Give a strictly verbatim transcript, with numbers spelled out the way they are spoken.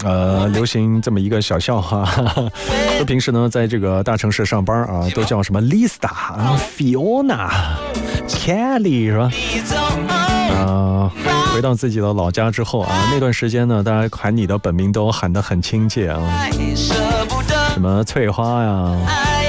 呃，流行这么一个小笑话，说平时呢，在这个大城市上班啊，都叫什么 Lisa 啊、Fiona、Kelly 是吧？啊，回到自己的老家之后啊，那段时间呢，大家喊你的本名都喊得很亲切啊，什么翠花呀。